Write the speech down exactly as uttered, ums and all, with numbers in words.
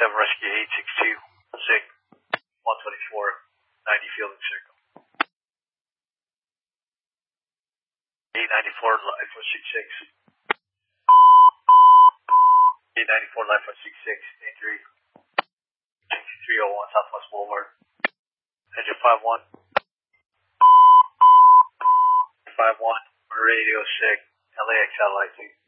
seven Rescue eight six two, sick, one twenty-four, ninety Fielding Circle. eight ninety-four, life one six six. eight ninety-four, life one six six, eight three. three oh one, Southwest Boulevard. Engine five one. five one, radio sick, L A X satellite two.